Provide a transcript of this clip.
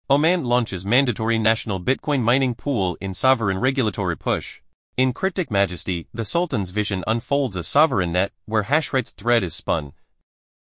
Oman launches mandatory national Bitcoin mining pool in sovereign regulatory push. In cryptic majesty, the Sultan's vision unfolds a sovereign net where Hashrate's thread is spun,